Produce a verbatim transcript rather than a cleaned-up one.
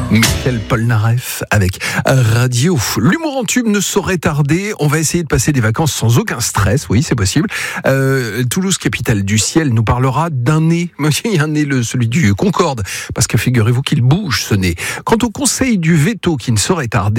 Michel Polnareff avec Radio. L'humour en tube ne saurait tarder. On va essayer de passer des vacances sans aucun stress. Oui, c'est possible. Euh, Toulouse, capitale du ciel, nous parlera d'un nez. Il y a un nez, le, celui du Concorde. Parce que figurez-vous qu'il bouge, ce nez. Quant au conseil du veto qui ne saurait tarder,